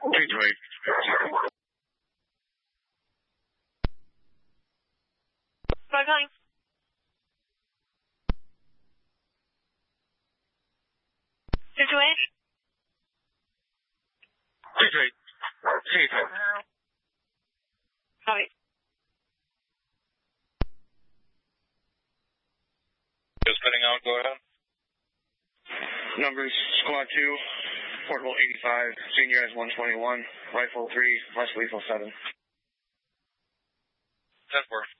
Detroit. Bye bye. Detroit. Detroit. Detroit. Sorry. Just cutting out, go ahead. Numbers, Squad 2, Portable 85, Senior as 121, Rifle 3, less lethal 7. 10-4.